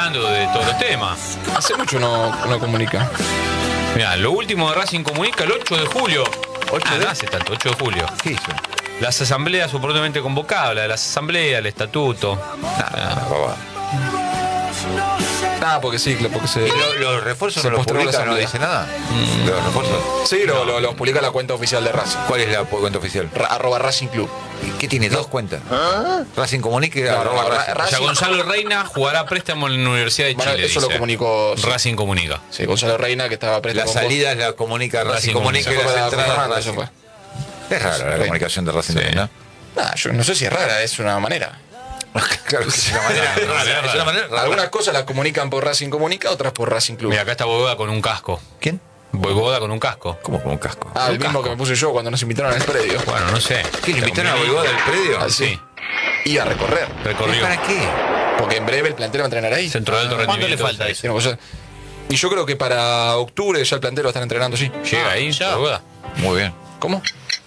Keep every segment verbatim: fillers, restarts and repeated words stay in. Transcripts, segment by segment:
hablando de todos los temas. Hace mucho no, no comunica. Mirá, lo último de Racing Comunica el ocho de julio. ¿ocho Ah, de? no hace tanto, ocho de julio. ¿Qué hizo? Las asambleas oportunamente convocadas, la de las asambleas, el estatuto. Nada, babá. Nada, porque sí, porque se. ¿Y lo- los refuerzos se no los postergó la publica, no asamblea. dice nada? ¿Los refuerzos? Sí, lo, lo, lo publica la cuenta oficial de Racing. ¿Cuál es la cuenta oficial? Ra- arroba Racing Club. ¿Y ¿Qué tiene? ¿Dos cuentas? Racing Comunica y Claro, arroba Ra- Racing. O sea, Racing- Gonzalo Reina jugará a préstamo en la Universidad de Bueno, Chile. eso lo dice. comunicó. Sí, Racing Comunica. sí, Gonzalo Reina, que estaba presto Las con vos. salidas las comunica Racing, Racing Comunica y Comunica. las Fue para- entradas fue para- Racing. eso fue. Es rara la Reina. comunicación de Racing Sí. también, ¿no? Nah, yo no sé si es rara, es una manera. Claro que es una manera Rara, rara. rara. Es una manera rara. Algunas cosas las comunican por Racing Comunica, otras por Racing Club. Mira, acá está Bogoda con un casco. ¿Quién? Bogoda con un casco. ¿Cómo con un casco? Ah, el un mismo casco. que me puse yo cuando nos invitaron al predio. Bueno, no sé. ¿Quién le invitaron a Bogoda del predio? Ah, sí. Y a recorrer. ¿Y Recorrió. para qué? Porque en breve el plantel va a entrenar ahí. Centro de alto ¿Cuánto rendimiento. le falta a eso? Tiene cosas- Y yo creo que para octubre ya el plantel va a estar entrenando, sí. Llega ahí, ya. Bogoda. Muy bien. ¿Cómo?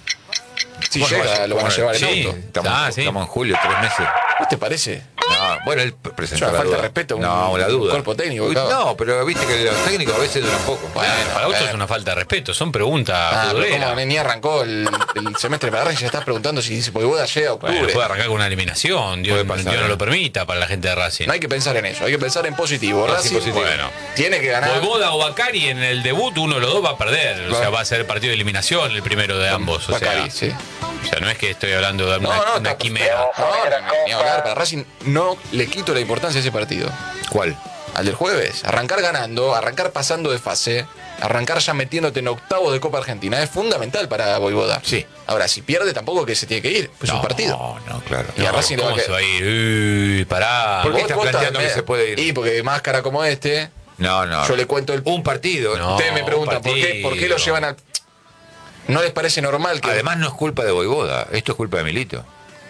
Si Bueno, llega, vaya, lo van a bueno, llevar en sí. auto. Estamos, Ah, sí. estamos en julio, tres meses. ¿No te parece? No, bueno, él Es presentó una la falta duda. de respeto a un- No, la duda. cuerpo técnico, Uy, claro. no, pero viste que los técnicos a veces duran poco. Bueno, Para vos bueno. es una falta de respeto. Son preguntas Ah, pero futboleras. como ni arrancó el, el semestre para Racing, ya estás preguntando si dice Bogoda llega a octubre. Bueno, puede arrancar con una eliminación. Dios, Puede pasar, Dios no eh. lo permita para la gente de Racing. No hay que pensar en eso, hay que pensar en positivo. Ah, sí, Racing positivo. Bueno. tiene que ganar. Bogoda o Bacari en el debut, uno de los dos va a perder. O sea, Claro. va a ser partido de eliminación el primero de ambos. O Bacari, sea, sí. o sea, no es que estoy hablando de una, No, no, una está- quimera. No, no, no, ni hablar. Para Racing no le quito la importancia a ese partido. ¿Cuál? Al del jueves. Arrancar ganando, arrancar pasando de fase, arrancar ya metiéndote en octavos de Copa Argentina es fundamental para Boivoda. Sí. Ahora, si pierde, tampoco que se tiene que ir. Pues es un partido. No, no, claro. Y a No, Racing le va a ¿Cómo que- se va a ir? Uy, pará. ¿Por qué Vos- estás vos planteando estás- que se puede ir? Y porque máscara como este, No, no. yo le cuento el. Un partido. No. Ustedes me preguntan un por qué, por qué lo partido. llevan al. ¿No les parece normal que. Además no es culpa de Boivoda, esto es culpa de Milito.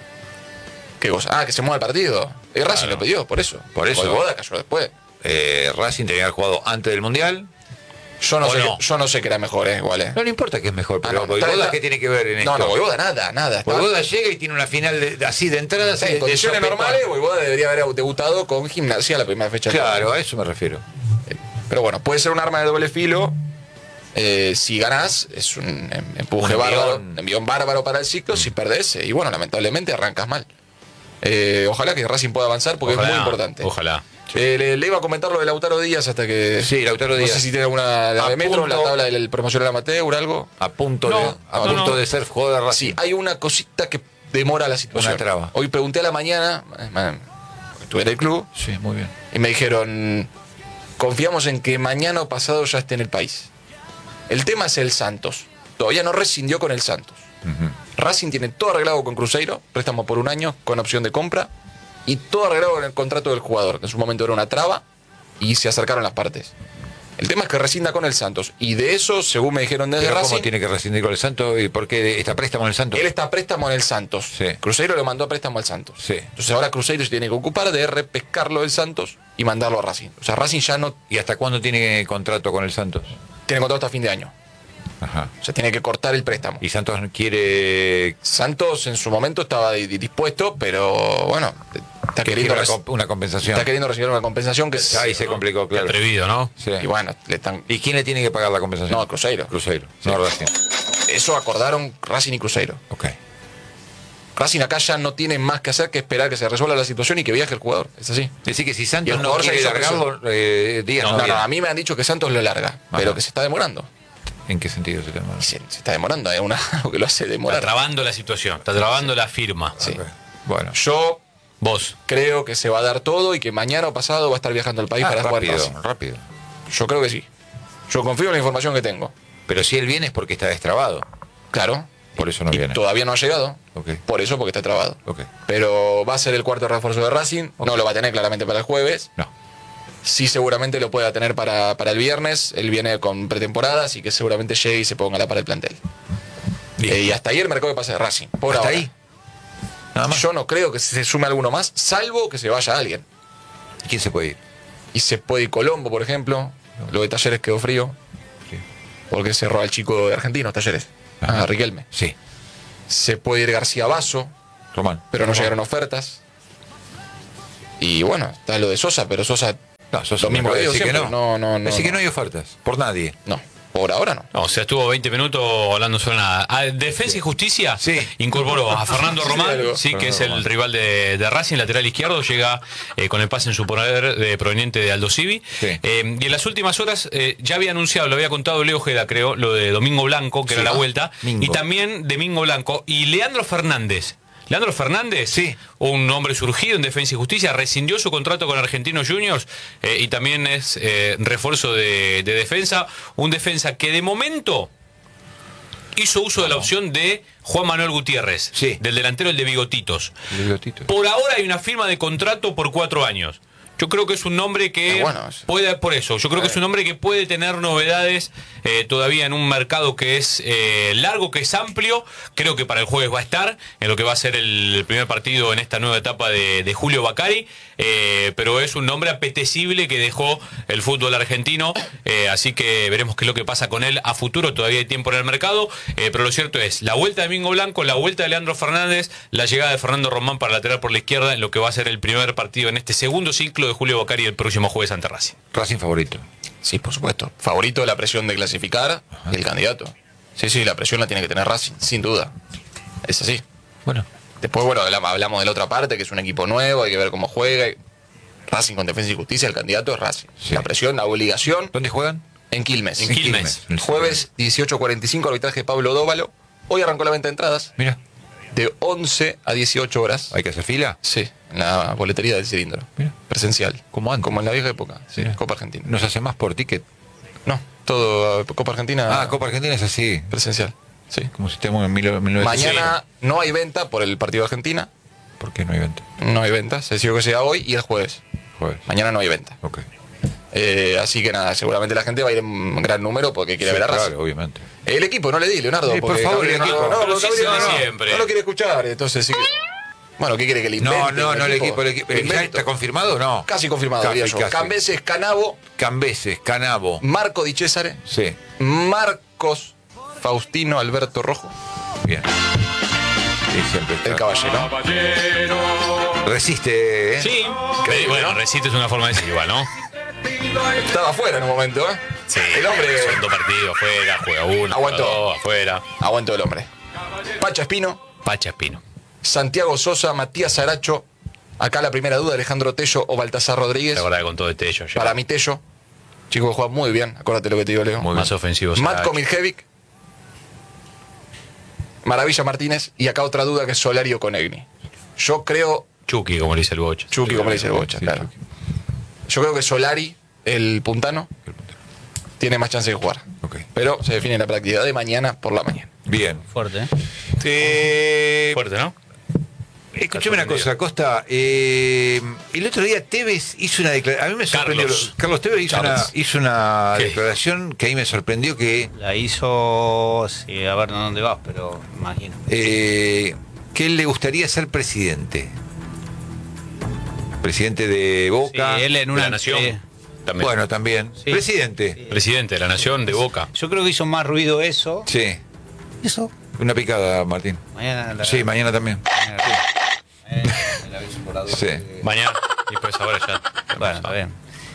¿Qué cosa? Ah, que se mueva el partido. Y Racing Claro. lo pidió, por eso. Por eso. Boivoda cayó después. Eh, Racing tenía que haber jugado antes del Mundial. Yo no, ¿O sé, no? yo no sé que era mejor, eh, igual, eh. No le importa que es mejor, Ah, pero no, Boivoda, está- está- ¿qué tiene que ver en No, esto? no, Boivoda nada, nada. Está- Boivoda llega y tiene una final de- así de entrada. así en de- condiciones de sopetón. normales, Boivoda debería haber debutado con Gimnasia la primera fecha. del Claro, torneo. a eso me refiero. Pero bueno, puede ser un arma de doble filo. Eh, si ganás, es un em- empuje Un bárbaro, envión. envión bárbaro para el ciclo. Si perdés, eh, y bueno, lamentablemente arrancas mal. Eh, ojalá que Racing pueda avanzar porque Ojalá, es muy importante. Ojalá. Eh, le, le iba a comentar lo de Lautaro Díaz hasta que. Sí, Lautaro Díaz. No sé si tiene alguna. La A de Metro, punto- la tabla del promocional amateur, algo. A punto, No, de, a no, punto no. de ser jugador de Sí, Racing. hay una cosita que demora la situación. Una traba. Hoy pregunté a la mañana, eh, man, estuve en el club, Sí, muy bien. y me dijeron: confiamos en que mañana o pasado ya esté en el país. El tema es el Santos. Todavía no rescindió con el Santos. Ujú. Racing tiene todo arreglado con Cruzeiro, préstamo por un año con opción de compra, y todo arreglado con el contrato del jugador, que en su momento era una traba, y se acercaron las partes. El tema es que rescinda con el Santos, y de eso, según me dijeron desde Pero Racing, ¿cómo tiene que rescindir con el Santos? ¿Y por qué está préstamo en el Santos? él está a préstamo en el Santos. Sí. Cruzeiro lo mandó a préstamo al Santos. Sí. Entonces ahora Cruzeiro se tiene que ocupar de repescarlo del Santos y mandarlo a Racing. O sea, Racing ya no ¿Y hasta cuándo tiene contrato con el Santos? tiene contrato hasta fin de año. Ajá. O sea, tiene que cortar el préstamo. Y Santos quiere, Santos en su momento estaba di- di- dispuesto, pero bueno, está que queriendo, quiere una, reci- comp- una compensación. está queriendo recibir una compensación que es- Ahí se complicó, Qué claro. atrevido, ¿no? Sí. y bueno, le están ¿Y quién le tiene que pagar la compensación? no, Cruzeiro. Cruzeiro, Sí. no Racing. Eso acordaron Racing y Cruzeiro. Ok. Racing acá ya no tiene más que hacer que esperar que se resuelva la situación y que viaje el jugador. Es así. Decir que si Y Santos el no jugador ya quiere hizo largarlo, eh, Díaz No, no, no, viene. a mí me han dicho que Santos lo larga, pero que se está demorando. ¿En qué sentido se llama? Y Se, se está demorando, es una, algo que lo hace Está demorar. trabando la situación, está trabando la firma. Sí. Ok. Bueno. Yo Vos. creo que se va a dar todo y que mañana o pasado va a estar viajando al país Ah, para jugar rápido, Racing. rápido. Yo creo que sí. Yo confío en la información que tengo. Pero si él viene es porque está destrabado. Claro. Por eso no Y viene. todavía no ha llegado. Ok. Por eso, porque está trabado. Ok. Pero va a ser el cuarto refuerzo de Racing. No lo va a tener claramente para el jueves. No. Sí, seguramente lo pueda tener para, para el viernes. Él viene con pretemporada, así que seguramente llegue y se ponga la para el plantel. Listo. Eh, y hasta ahí el mercado de pase de Racing. Por Hasta ahora. ahí. Nada más. Yo no creo que se sume alguno más, salvo que se vaya alguien. ¿Y quién se puede ir? Y se puede ir Colombo, por ejemplo. Lo de Talleres quedó frío. Sí. Porque cerró al chico de Argentinos, Talleres. Ajá. Ah, Riquelme. Sí. Se puede ir García Basso, Román. pero no llegaron ofertas. Y bueno, está lo de Sosa, pero Sosa No, sos Lo mismo que digo decir que siempre, no. no, no, no, Así que no. no hay ofertas, por nadie. No, por ahora no. No, o sea, estuvo veinte minutos hablando sobre nada. A Defensa y Justicia Sí. incorporó a Fernando Sí, Román, algo. sí, que Fernando es el Román. rival de, de Racing, lateral izquierdo, llega eh, con el pase en su poder de, proveniente de Aldo Civi. Sí. Eh, y en las últimas horas eh, ya había anunciado, lo había contado Leo Ojeda, creo, lo de Domingo Blanco, que Sí, era la ah, vuelta, Mingo. y también Domingo Blanco. Y Leandro Fernández. Leandro Fernández, Sí. un hombre surgido en Defensa y Justicia, rescindió su contrato con Argentinos Juniors eh, y también es eh, refuerzo de, de defensa. Un defensa que de momento hizo uso de la opción de Juan Manuel Gutiérrez, Sí. del delantero, el de Bigotitos. El bigotito. Por ahora hay una firma de contrato por cuatro años. Yo creo que es un nombre que Es bueno eso. puede, por eso, yo creo que es un nombre que puede tener novedades eh, todavía en un mercado que es eh, largo, que es amplio. Creo que para el jueves va a estar, en lo que va a ser el primer partido en esta nueva etapa de, de Julio Bacari. Eh, pero es un nombre apetecible que dejó el fútbol argentino. Eh, así que veremos qué es lo que pasa con él a futuro. Todavía hay tiempo en el mercado. Eh, pero lo cierto es, la vuelta de Mingo Blanco, la vuelta de Leandro Fernández, la llegada de Fernando Román para lateral por la izquierda, en lo que va a ser el primer partido en este segundo ciclo de Julio Bacari el próximo jueves ante Racing. Racing favorito. Sí, por supuesto. Favorito de la presión de clasificar y el candidato. Sí, sí, la presión la tiene que tener Racing, sin duda. Es así. Bueno. Después, bueno, hablamos hablamos de la otra parte, que es un equipo nuevo, hay que ver cómo juega. Racing con Defensa y Justicia, el candidato es Racing. Sí. La presión, la obligación, ¿Dónde juegan? en Quilmes. En Quilmes. Jueves dieciocho cuarenta y cinco, arbitraje Pablo Dóvalo. Hoy arrancó la venta de entradas, Mira, de once a dieciocho horas. hay que hacer fila. Sí, en la boletería del cilindro. Mira. Presencial. Como antes. Como en la vieja época. Sí, Mira. Copa Argentina. ¿No se hace más por ticket? No, todo eh, Copa Argentina Ah, Copa Argentina es así. presencial. Sí. Como si estemos en mil novecientos. Mañana no hay venta por el partido de Argentina. ¿Por qué no hay venta? No hay venta. Se decidió que sea hoy y el jueves. Joder. Mañana no hay venta. Ok. Eh, así que nada, seguramente la gente va a ir en gran número porque quiere Sí, ver a Racing. claro, obviamente. El equipo, no le di, Leonardo. Sí, por porque favor, Gabriel el equipo. No, no, Pero porque sí se Gabriel ve no, siempre. no lo quiere escuchar. Entonces sí que. Bueno, ¿qué quiere que le invente? No, no, no, el equipo. El equipo. Le ¿Ya invento. está confirmado o no? Casi confirmado, Casi, diría yo. casi. Cambeses, Canavo, Cambeses, Canavo. Marco Di Cesare, Sí, Marcos Faustino Alberto Rojo, bien. Sí, siempre está. el caballero. Resiste, ¿eh? Sí, Increíble, bueno, ¿no? resiste es una forma de decir igual, ¿no? Estaba afuera en un momento, ¿eh? Sí, El hombre. son dos partidos afuera, juega uno, Aguantó. juega dos, afuera. Aguantó el hombre. Pacha Espino, Pacha Espino. Santiago Sosa, Matías Aracho. Acá la primera duda, Alejandro Tello o Baltasar Rodríguez. La verdad que con todo este ello ya. Para mí Tello. Chico que juega muy bien, acuérdate lo que te digo, Leo. Muy más bien. ofensivo. Matko Saracho. Miljevic, Maravilla Martínez y acá otra duda que es Solari o Conegni. Yo creo, Chucky, como le dice el Bocha. Chucky como le dice el Bocha, Sí, claro. Chucky. Yo creo que Solari, el puntano, El puntero. tiene más chance de jugar. Ok. Pero se define la práctica de mañana por la mañana. Bien. Fuerte, ¿eh? Eh, Fuerte, ¿no? Escúchame una cosa, Costa. eh, el otro día Tevez hizo una declaración. A mí me sorprendió. Carlos. Carlos Tevez hizo Carlos. una, hizo una ¿Qué? declaración que ahí me sorprendió que, La hizo, sí, a ver dónde vas, pero imagino. eh, que él le gustaría ser presidente. Presidente de Sí, Boca. él en De una la Nación. eh, También. Bueno, también. Sí. Presidente. Presidente de la Nación, de Boca. yo creo que hizo más ruido eso. Sí. Eso. Una picada, Martín. Mañana la, Sí, mañana también. mañana la- eh, me la aviso por la duda. Sí. Mañana. Y pues ahora ya. Bueno, está bien.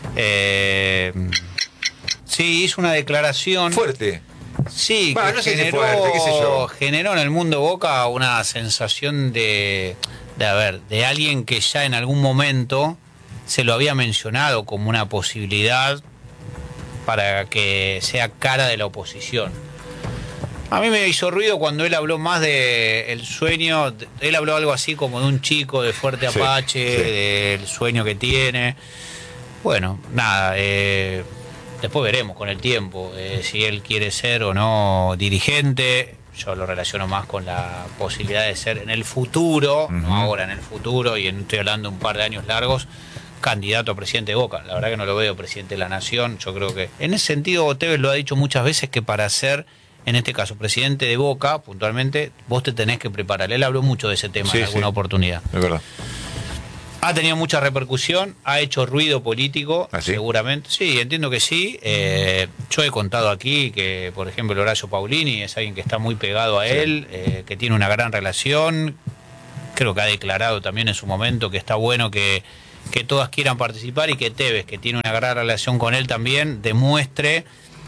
Eh, sí, hizo una declaración. Fuerte. Sí, Bah, que no sé si generó, fuerte, qué sé yo. generó en el mundo Boca una sensación de, de, a ver, de alguien que ya en algún momento se lo había mencionado como una posibilidad para que sea cara de la oposición. A mí me hizo ruido cuando él habló más de el sueño, de- él habló algo así como de un chico de Fuerte Sí, Apache, sí. del sueño que tiene. Bueno, nada, eh, después veremos con el tiempo eh, si él quiere ser o no dirigente. Yo lo relaciono más con la posibilidad de ser en el futuro, no Ujú. ahora, en el futuro, y en, estoy hablando de un par de años largos, candidato a presidente de Boca. La verdad que no lo veo presidente de la Nación. Yo creo que en ese sentido Tevez lo ha dicho muchas veces que para ser, en este caso, presidente de Boca, puntualmente, vos te tenés que preparar. Él habló mucho de ese tema Sí, en alguna sí. oportunidad. Es verdad. Ha tenido mucha repercusión, ha hecho ruido político, ¿Ah, sí? seguramente. Sí, entiendo que sí. Eh, yo he contado aquí que, por ejemplo, Horacio Paulini es alguien que está muy pegado a Sí. él, eh, que tiene una gran relación. Creo que ha declarado también en su momento que está bueno que, que todas quieran participar y que Tevez, que tiene una gran relación con él también, demuestre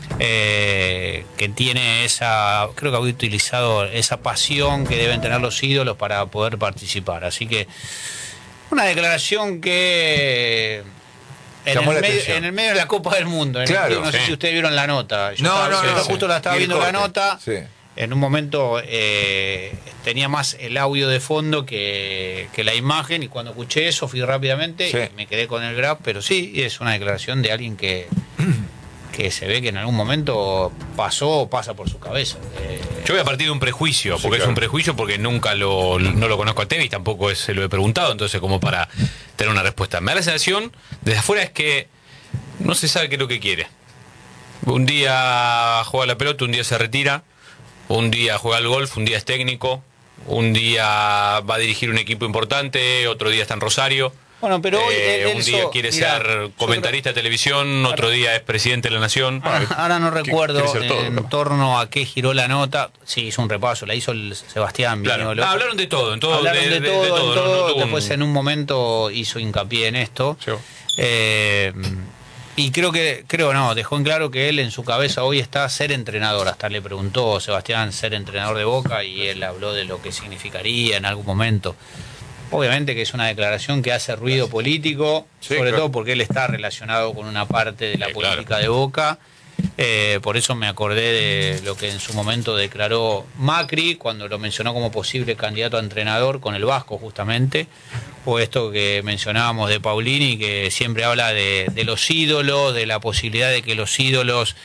eh, que tiene esa, creo que había utilizado esa pasión que deben tener los ídolos para poder participar. Así que una declaración que en el, medio, en el medio de la Copa del Mundo, en claro, el, no sé sí. si ustedes vieron la nota. Yo no, estaba, no, yo no, justo sí. la estaba Y el viendo la corte. nota. Sí. En un momento eh, tenía más el audio de fondo que, que la imagen, y cuando escuché eso fui rápidamente Sí. y me quedé con el grab, pero sí, es una declaración de alguien que, que se ve que en algún momento pasó o pasa por su cabeza. Eh, Yo voy a partir de un prejuicio, Sí, porque claro. es un prejuicio, porque nunca lo, no lo conozco a Tevez, tampoco es- se lo he preguntado, entonces como para tener una respuesta. Me da la sensación, desde afuera, es que no se sabe qué es lo que quiere. Un día juega la pelota, un día se retira, un día juega al golf, un día es técnico, un día va a dirigir un equipo importante, otro día está en Rosario. Bueno, pero hoy Eh, él- él un día so- quiere mirá, ser yo comentarista de televisión, otro día es presidente de la nación. Ahora, ahora no quiere recuerdo ser todo, en ¿no? torno a qué giró la nota. Sí, hizo un repaso, la hizo el Sebastián Claro. Viñolo. Ah, hablaron de todo, en todo, Hablaron de, de, de- todo, de todo, en no- todo. no tuvo un- Después en un momento hizo hincapié en esto. Sí. Eh, y creo que, creo no, dejó en claro que él en su cabeza hoy está ser entrenador. Hasta le preguntó Sebastián ser entrenador de Boca y él habló de lo que significaría en algún momento. Obviamente que es una declaración que hace ruido político, Sí, sobre claro. todo porque él está relacionado con una parte de la Sí, claro. política de Boca. Eh, por eso me acordé de lo que en su momento declaró Macri cuando lo mencionó como posible candidato a entrenador con el Vasco justamente, o esto que mencionábamos de Paulini, que siempre habla de, de los ídolos, de la posibilidad de que los ídolos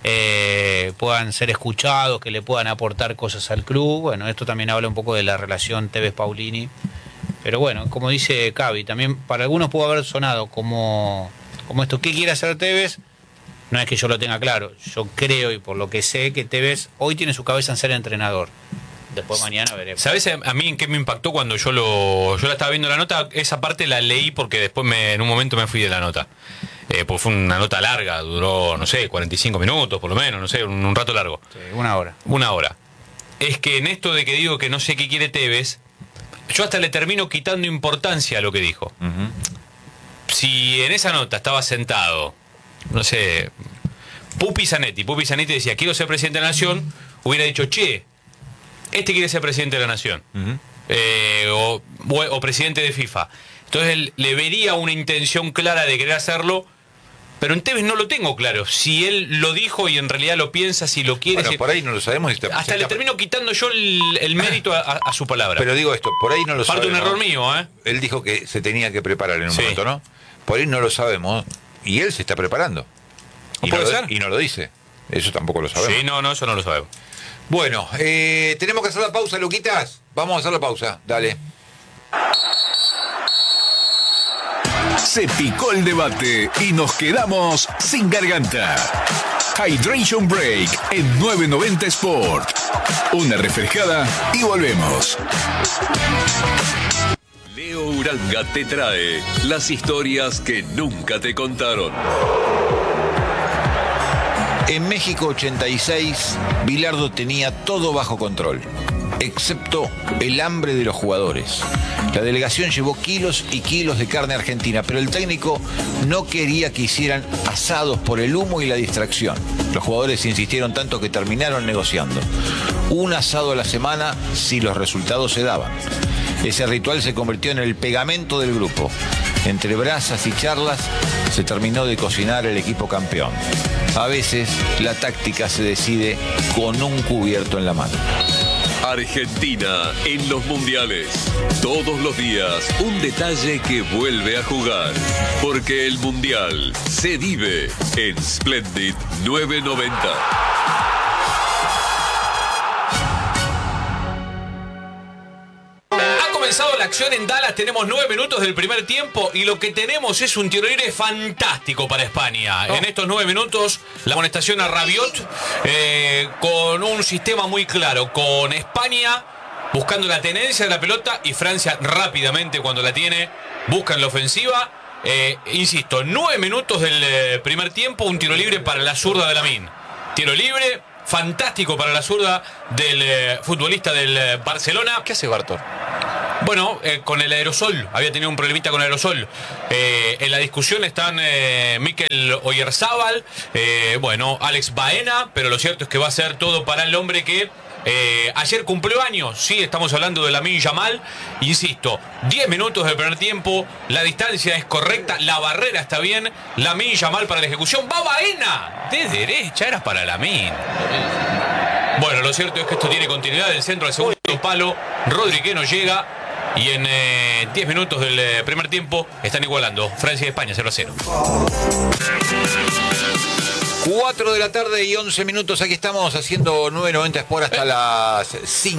eh, puedan ser escuchados, que le puedan aportar cosas al club. Bueno, esto también habla un poco de la relación Tevez-Paulini, pero bueno, como dice Cavi, también para algunos pudo haber sonado como, como esto, ¿qué quiere hacer Tevez? No es que yo lo tenga claro, yo creo y por lo que sé que Tevez hoy tiene su cabeza en ser entrenador. Después mañana veremos. ¿Sabes a a mí en qué me impactó cuando yo lo yo la estaba viendo la nota? Esa parte la leí porque después me, en un momento me fui de la nota. Eh, porque fue una nota larga, duró, no sé, cuarenta y cinco minutos por lo menos, no sé, un, un rato largo. Sí, una hora. Una hora. Es que en esto de que digo que no sé qué quiere Tevez, yo hasta le termino quitando importancia a lo que dijo. Si en esa nota estaba sentado, no sé, Pupi Zanetti, Pupi Zanetti decía, quiero ser presidente de la nación, hubiera dicho, che, este quiere ser presidente de la nación. Eh, o, o- o presidente de FIFA. Entonces él le vería una intención clara de querer hacerlo, pero en Tevez no lo tengo claro. Si él lo dijo y en realidad lo piensa, si lo quiere. Bueno, si- por ahí no lo sabemos. y está- hasta se le está- termino quitando yo el, el mérito a, a- a su palabra. Pero digo esto, por ahí no lo Parte un sabemos. error mío, ¿eh? Él dijo que se tenía que preparar en un Sí. momento, ¿no? Por ahí no lo sabemos. Y él se está preparando. Y, ¿Puede no, lo- ser? y no lo dice. Eso tampoco lo sabemos. Sí, no, no, eso no lo sabemos. Bueno, eh, tenemos que hacer la pausa, Luquitas. Vamos a hacer la pausa. Dale. Se picó el debate y nos quedamos sin garganta. Hydration Break en nueve noventa Sport. Una refrescada y volvemos. Leo Uranga te trae las historias que nunca te contaron. En México ochenta y seis, Bilardo tenía todo bajo control, excepto el hambre de los jugadores. La delegación llevó kilos y kilos de carne argentina, pero el técnico no quería que hicieran asados por el humo y la distracción. Los jugadores insistieron tanto que terminaron negociando. Un asado a la semana si los resultados se daban. Ese ritual se convirtió en el pegamento del grupo. Entre brasas y charlas se terminó de cocinar el equipo campeón. A veces la táctica se decide con un cubierto en la mano. Argentina en los mundiales. Todos los días un detalle que vuelve a jugar. Porque el mundial se vive en Splendid nueve noventa. Ha comenzado la acción en Dallas, tenemos nueve minutos del primer tiempo y lo que tenemos es un tiro libre fantástico para España. En estos nueve minutos, la amonestación a Rabiot eh, con un sistema muy claro, con España buscando la tenencia de la pelota y Francia rápidamente cuando la tiene busca en la ofensiva. Eh, insisto, nueve minutos del eh, primer tiempo, un tiro libre para la zurda de Lamine. Tiro libre, fantástico para la zurda del eh, futbolista del eh, Barcelona. ¿Qué hace Bartor? Bueno, eh, con el aerosol, había tenido un problemita con el aerosol. Eh, en la discusión están eh, Mikel Oyarzábal, eh, bueno, Alex Baena, pero lo cierto es que va a ser todo para el hombre que eh, ayer cumplió años. Sí, estamos hablando de Lamine Yamal. Insisto, diez minutos del primer tiempo, la distancia es correcta, la barrera está bien. Lamine Yamal para la ejecución. ¡Va Baena! De derecha, era para Lamine. Bueno, lo cierto es que esto tiene continuidad del centro al segundo palo. Rodri que no llega. Y en eh, diez minutos del eh, primer tiempo están igualando Francia y España cero a cero. cuatro de la tarde y once minutos. Aquí estamos haciendo nueve noventa Sport hasta las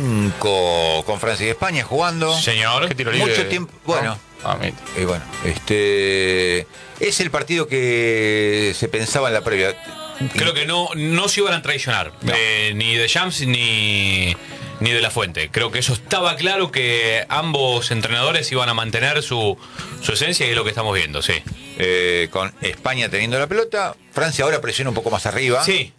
cinco con Francia y España jugando. Señor. ¿Qué tiro libre? Mucho tiempo. Bueno. ¿No? Ah, mira. Y bueno, este es el partido que se pensaba en la previa. Creo que no, no se iban a traicionar. No. Eh, ni de Shams ni, ni de La Fuente. Creo que eso estaba claro, que ambos entrenadores iban a mantener su, su esencia, y es lo que estamos viendo, sí. Eh, con España teniendo la pelota, Francia ahora presiona un poco más arriba. Sí.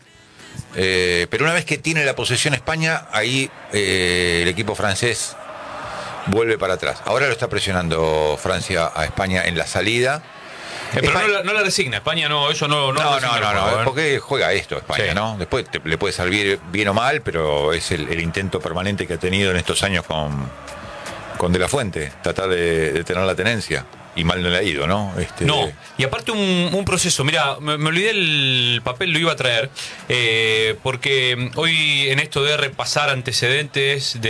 Eh, pero una vez que tiene la posesión España, ahí eh, el equipo francés vuelve para atrás. Ahora lo está presionando Francia a España en la salida. Eh, pero España- no, la- no la resigna. España no, eso no, no, No, resigna no, el no, juego, no, ¿eh? es porque juega esto España, Sí. ¿no? Después te- le puede salir bien o mal, pero es el, el intento permanente que ha tenido en estos años con, con De La Fuente, tratar de, de tener la tenencia. Y mal no le ha ido, ¿no? Este, No, y aparte un, un proceso, mira, me, me olvidé el papel, lo iba a traer, eh, porque hoy en esto de repasar antecedentes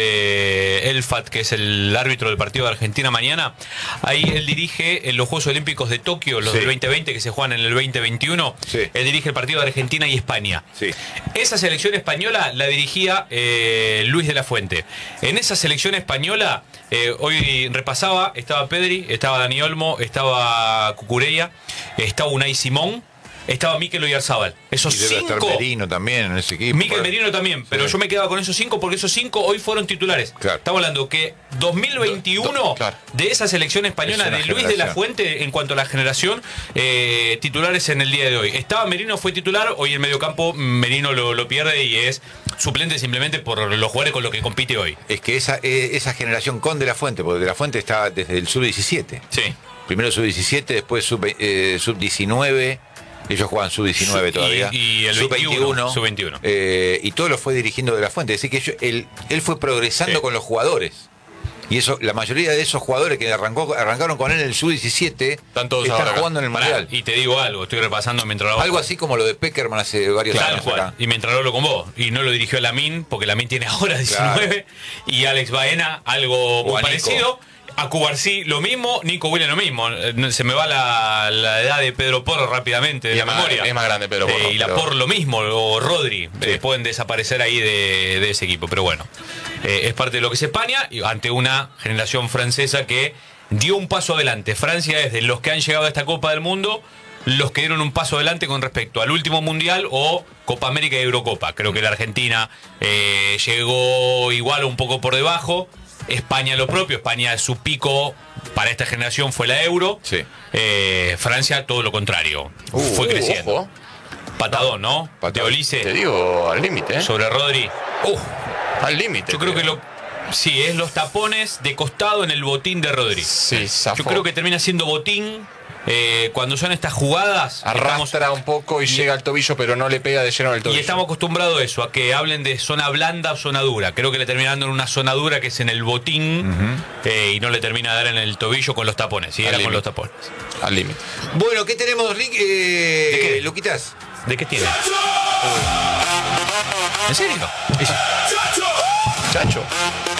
de Elfat, que es el árbitro del partido de Argentina mañana, ahí él dirige en los Juegos Olímpicos de Tokio, los Sí. del veinte veinte que se juegan en el veinte veintiuno, Sí. él dirige el partido de Argentina y España. Sí. Esa selección española la dirigía eh, Luis de la Fuente. En esa selección española, eh, hoy repasaba, estaba Pedri, estaba Dani Olmo, estaba Cucurella, estaba Unai Simón, estaba Mikel Oyarzábal. Esos Y debe estar cinco. Merino también en ese equipo. Mikel Merino también, pero Sí. yo me quedaba con esos cinco porque esos cinco hoy fueron titulares. Claro. Estamos hablando que dos mil veintiuno Do- do- claro. de esa selección española Es una de Luis de la generación. Fuente en cuanto a la generación, eh, titulares en el día de hoy. Estaba Merino, fue titular, hoy en mediocampo Merino lo, lo pierde y es suplente simplemente por los jugadores con los que compite hoy. Es que esa, eh, esa generación con De La Fuente, porque De La Fuente está desde el sub diecisiete. Sí. Primero sub diecisiete, después sub, eh, sub diecinueve. Ellos juegan sub diecinueve Y- todavía. y el sub veintiuno, sub veintiuno. Eh, y todo lo fue dirigiendo De La Fuente. Es decir, que ellos- él, él fue progresando Sí. con los jugadores. Y eso, la mayoría de esos jugadores que arrancó, arrancaron con él en el sub diecisiete Están todos están ahora acá. jugando en el Pará, Mundial. y te digo algo, estoy repasando mientras lo Algo así como lo de Peckerman hace varios Tal años cual. acá. Y mientras lo con vos. Y no lo dirigió Lamine, porque Lamine tiene ahora diecinueve. Y Alex Baena, algo muy O a Nico. parecido. A Cubarsí lo mismo, Nico Williams lo mismo. Eh, Se me va la, la edad de Pedro Porro rápidamente de Y la es más- memoria. es más grande Pedro Eh, Porro, y la pero- Por lo mismo, o Rodri. Sí. eh, pueden desaparecer ahí de, de ese equipo. Pero bueno, eh, es parte de lo que es España, y ante una generación francesa que dio un paso adelante. Francia es de los que han llegado a esta Copa del Mundo, los que dieron un paso adelante con respecto al último Mundial o Copa América y Eurocopa. Creo que la Argentina eh, llegó igual o un poco por debajo. España lo propio. España, su pico para esta generación fue la Euro. Sí. Eh, Francia, todo lo contrario. Uh, fue creciendo. ojo. Patadón, ¿no? Patadón. De Olise Te digo, al límite, ¿eh? sobre Rodri. Uh, Al límite. yo creo te que digo. lo... Sí, es los tapones de costado en el botín de Rodri. Sí, Yo zafó. creo que termina siendo botín eh, cuando son estas jugadas. estamos- Arrastra un poco y, llega al tobillo, pero no le pega de lleno al tobillo. Y estamos acostumbrados a eso, a que hablen de zona blanda o zona dura. Creo que le termina dando en una zona dura que es en el botín eh, y no le termina de dar en el tobillo con los tapones. Y Al era con límite. los tapones. Al límite. Bueno, ¿qué tenemos, Rick? Eh, ¿De qué? Luquitas. ¿De qué tiene? ¿En serio? Chacho.